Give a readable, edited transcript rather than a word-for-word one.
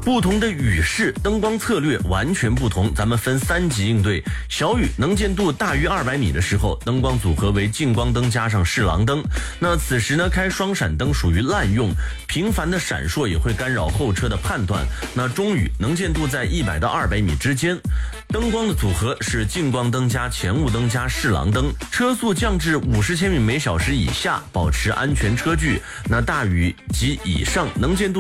不同的雨势灯光策略完全不同，咱们分3级应对。小雨能见度大于200米的时候，灯光组合为近光灯加上视廊灯。那此时呢，开双闪灯属于滥用，频繁的闪烁也会干扰后车的判断。那中雨能见度在100到200米之间，灯光的组合是近光灯加前雾灯加视廊灯，车速降至50千米每小时以下，保持安全车距。那大雨及以上能见度